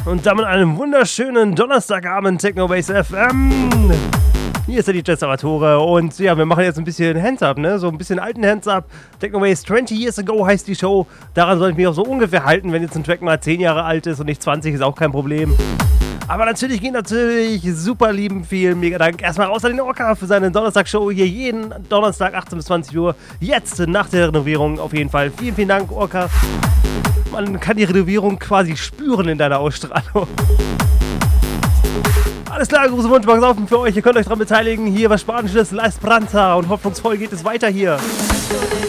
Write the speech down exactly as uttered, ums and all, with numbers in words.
Und damit einen wunderschönen Donnerstagabend Technobase F M. Hier ist der D J Salvatore und ja, wir machen jetzt ein bisschen Hands-Up, ne? So ein bisschen alten Hands-Up. Technobase twenty Years Ago heißt die Show. Daran soll ich mich auch so ungefähr halten, wenn jetzt ein Track mal zehn Jahre alt ist und nicht zwanzig, ist auch kein Problem. Aber natürlich geht natürlich super lieben vielen mega Dank erstmal raus an den Orca für seine Donnerstag-Show hier jeden Donnerstag achtzehn bis zwanzig Uhr. Jetzt nach der Renovierung auf jeden Fall. Vielen, vielen Dank, Orca. Man kann die Renovierung quasi spüren in deiner Ausstrahlung. Alles klar, große Wunschbox offen für euch. Ihr könnt euch daran beteiligen. Hier was Spanisches, La Esperanza und hoffnungsvoll geht es weiter hier.